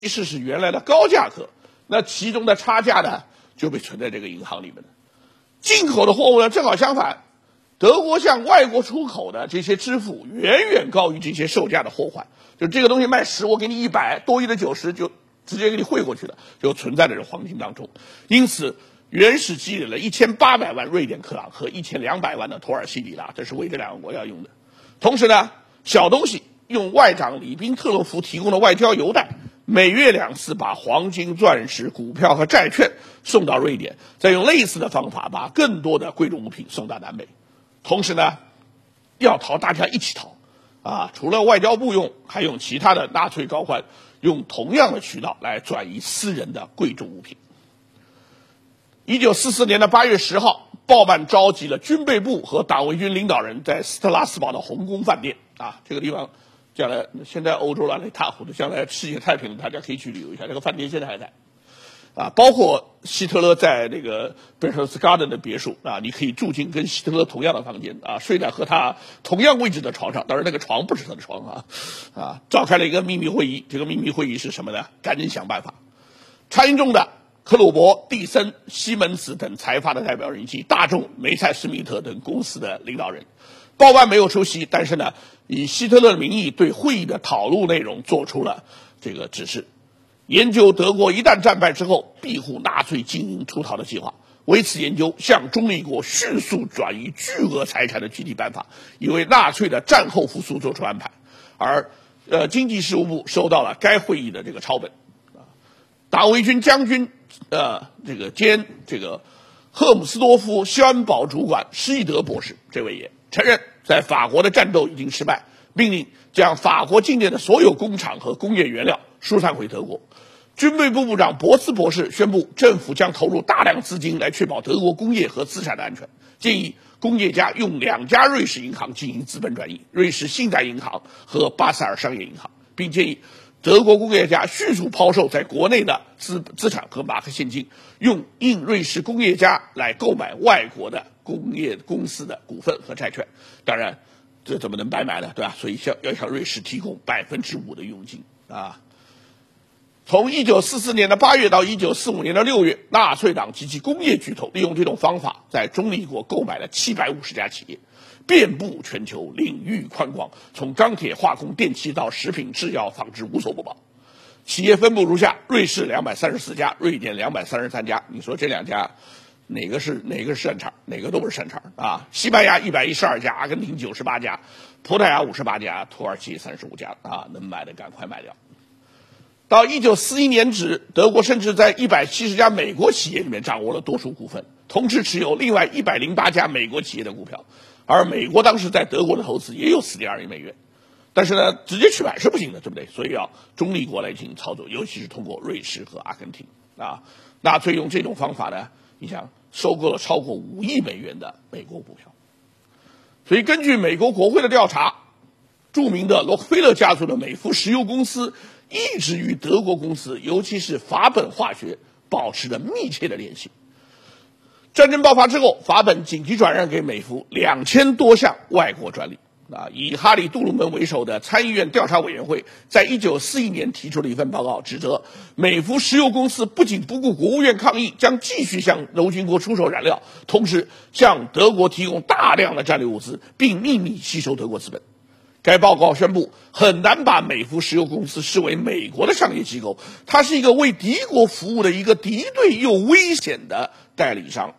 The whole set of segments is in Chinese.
即使是原来的高价格，那其中的差价呢就被存在这个银行里面了。进口的货物呢正好相反，德国向外国出口的这些支付远远高于这些售价的货款，就这个东西卖10，我给你100，多余的90就直接给你汇过去了，就存在在这黄金当中。因此，原始积累了1800万瑞典克朗和1200万的土耳其里拉，这是为这两个国家用的。同时呢，小东西用外长里宾特洛夫提供的外交邮袋，每月2次把黄金、钻石、股票和债券送到瑞典，再用类似的方法把更多的贵重物品送到南美。同时呢，要逃大家一起逃啊！除了外交部用，还用其他的纳粹高官用同样的渠道来转移私人的贵重物品。1944年8月10号，鲍曼召集了军备部和党卫军领导人在斯特拉斯堡的红宫饭店啊，这个地方将来现在欧洲乱了一塌糊涂，将来世界太平了，大家可以去旅游一下，这个饭店现在还在。包括希特勒在那个 Berchtesgaden 的别墅啊，你可以住进跟希特勒同样的房间啊，睡在和他同样位置的床上，当然那个床不是他的床召开了一个秘密会议，这个秘密会议是什么呢？赶紧想办法。参中的克鲁伯、蒂森、西门子等财阀的代表人以及大众、梅塞施密特等公司的领导人，鲍曼没有出席，但是呢，以希特勒的名义对会议的讨论内容做出了这个指示。研究德国一旦战败之后庇护纳粹经营出逃的计划，为此研究向中立国迅速转移巨额财产的具体办法，以为纳粹的战后复苏做出安排。而经济事务部收到了该会议的这个抄本。党卫军将军兼赫姆斯多夫西安堡主管施易德博士，这位也承认在法国的战斗已经失败，命令将法国境内的所有工厂和工业原料疏散回德国。军备部部长博斯博士宣布，政府将投入大量资金来确保德国工业和资产的安全，建议工业家用2家瑞士银行进行资本转移，瑞士信贷银行和巴塞尔商业银行，并建议德国工业家迅速抛售在国内的资产和马克现金，用印瑞士工业家来购买外国的工业公司的股份和债券。当然，这怎么能白买呢？对吧？所以要向瑞士提供5%的佣金啊。从1944年8月到1945年6月，纳粹党及其工业巨头利用这种方法，在中立国购买了750家企业，遍布全球，领域宽广，从钢铁、化工、电器到食品、制药、纺织无所不包。企业分布如下：瑞士234家，瑞典233家。你说这2家哪个是擅长？哪个都不是擅长啊！西班牙112家，阿根廷98家，葡萄牙58家，土耳其35家啊！能买的赶快买掉。到1941年止，德国甚至在170家美国企业里面掌握了多数股份，同时持有另外108家美国企业的股票，而美国当时在德国的投资也有4.2亿美元。但是呢，直接去买是不行的，对不对？所以要中立国来进行操作，尤其是通过瑞士和阿根廷啊。纳粹用这种方法呢，你想收购了超过5亿美元的美国股票。所以根据美国国会的调查，著名的洛克菲勒家族的美孚石油公司一直与德国公司，尤其是法本化学保持着密切的联系。战争爆发之后，法本紧急转让给美孚2000多项外国专利。以哈里·杜鲁门为首的参议院调查委员会在1941年提出了一份报告，指责美孚石油公司不仅不顾国务院抗议，将继续向轴心国出售燃料，同时向德国提供大量的战略物资，并秘密吸收德国资本。该报告宣布，很难把美孚石油公司视为美国的商业机构，它是一个为敌国服务的一个敌对又危险的代理商。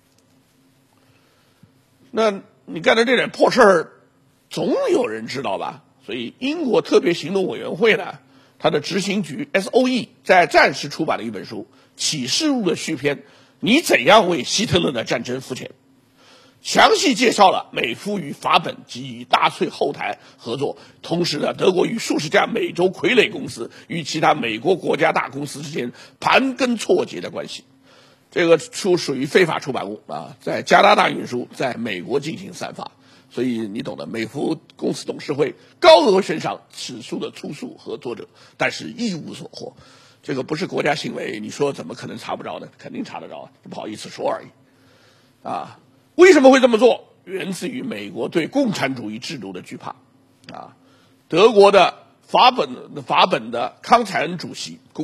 那你干的这点破事儿，总有人知道吧？所以英国特别行动委员会呢，它的执行局 SOE 在战时出版了一本书《启示录》的续篇，你怎样为希特勒的战争付钱？详细介绍了美孚与法本及与纳粹后台合作，同时呢，德国与数十家美洲傀儡公司与其他美国国家大公司之间盘根错节的关系。这个书属于非法出版物啊，在加拿大运输，在美国进行散发，所以你懂的。美孚公司董事会高额悬赏此书的出处和作者，但是一无所获。这个不是国家行为，你说怎么可能查不着呢？肯定查得着，不好意思说而已啊。为什么会这么做？源自于美国对共产主义制度的惧怕啊。德国的法本的康采恩主席。